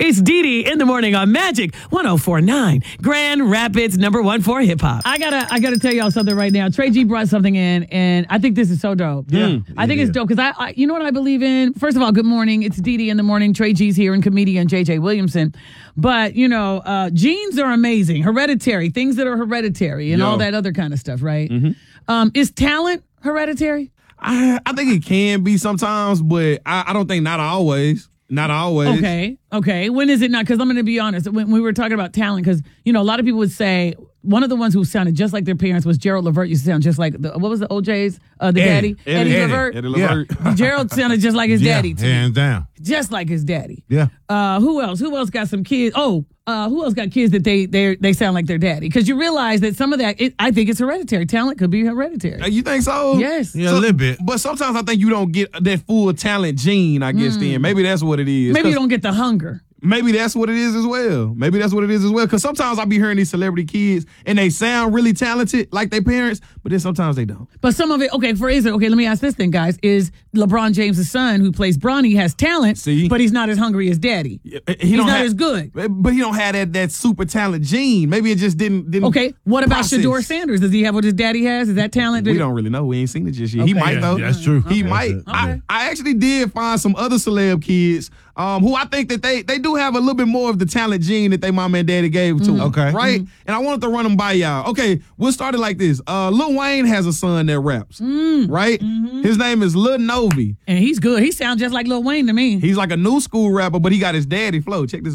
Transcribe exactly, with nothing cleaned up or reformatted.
It's Dee Dee in the morning on Magic one oh four point nine, Grand Rapids number one for hip hop. I gotta, I gotta tell y'all something right now. Trey G brought something in, and I think this is so dope. Yeah, I think it's dope because I, I, you know what I believe in. First of all, good morning. It's Dee Dee in the morning. Trey G's here and comedian J J Williamson. But you know, uh, genes are amazing, hereditary things that are hereditary, and Yo. all that other kind of stuff, right? Mm-hmm. Um, is talent hereditary? I, I think it can be sometimes, but I, I don't think not always. Not always. Okay, okay. When is it not? Because I'm going to be honest. When we were talking about talent, because you know a lot of people would say one of the ones who sounded just like their parents was Gerald Levert. Used to sound just like the, what was the O J's? Uh, the Eddie. daddy, Eddie, Eddie Levert. Eddie Levert. Yeah. Gerald sounded just like his Yeah, daddy, to me. hands down. Just like his daddy. Yeah. Uh, who else? Who else got some kids? Oh, uh, who else got kids that they they they sound like their daddy? Because you realize that some of that, it, I think it's hereditary. Talent could be hereditary. Uh, You think so? Yes. Yeah, So- a little bit. But sometimes I think you don't get that full talent gene, I guess, then. Maybe that's what it is. Maybe you 'Cause don't get the hunger. Maybe that's what it is as well. Maybe that's what it is as well. Because sometimes I be hearing these celebrity kids, and they sound really talented like their parents, but then sometimes they don't. But some of it, okay, for instance, okay, let me ask this thing, guys. Is LeBron James' son, who plays Bronny, has talent, See? but he's not as hungry as daddy. He He's don't not have- as good. But he don't have that, that super talent gene. Maybe it just didn't. didn't Okay, what about process. Shador Sanders? Does he have what his daddy has? Is that talent? We don't really know. We ain't seen it just yet. He Okay. might, Yeah, though. that's true. He Okay. might. Okay. I, I actually did find some other celeb kids um, who I think that they, they do have a little bit more of the talent gene that they mama and daddy gave to them. Okay. Right? And I wanted to run them by y'all. Okay, we'll start it like this. Uh, Lil Wayne has a son that raps. Right? His name is Lil Novi. And he's good. He sounds just like Lil Wayne to me. He's like a new school rapper, but he got his daddy flow. Check this